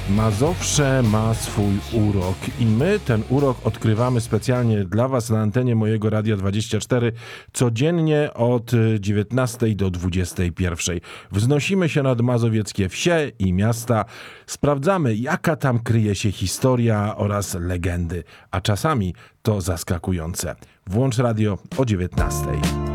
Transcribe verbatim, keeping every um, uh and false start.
Mazowsze ma swój urok i my ten urok odkrywamy specjalnie dla Was na antenie mojego Radia dwadzieścia cztery codziennie od dziewiętnastej do dwudziestej pierwszej. Wznosimy się nad mazowieckie wsie i miasta, sprawdzamy jaka tam kryje się historia oraz legendy, a czasami to zaskakujące. Włącz radio o dziewiętnastej.